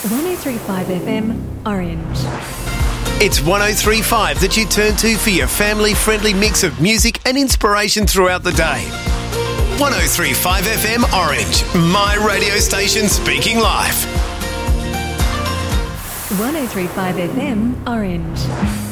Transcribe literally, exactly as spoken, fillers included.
one oh three point five F M, Orange. It's one oh three point five that you turn to for your family-friendly mix of music and inspiration throughout the day. one oh three point five F M Orange, my radio station speaking live. one oh three point five F M, Orange.